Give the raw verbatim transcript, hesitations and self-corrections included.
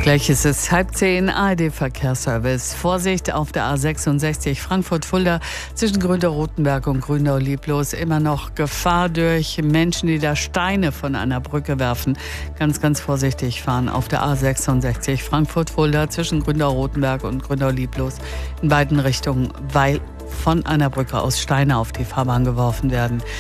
Gleich ist es halb zehn, A R D-Verkehrsservice. Vorsicht auf der A sechsundsechzig Frankfurt-Fulda zwischen Grünau-Rotenberg und Grünau-Lieblos. Immer noch Gefahr durch Menschen, die da Steine von einer Brücke werfen. Ganz, ganz vorsichtig fahren auf der A sechsundsechzig Frankfurt-Fulda zwischen Grünau-Rotenberg und Grünau-Lieblos in beiden Richtungen, weil von einer Brücke aus Steine auf die Fahrbahn geworfen werden.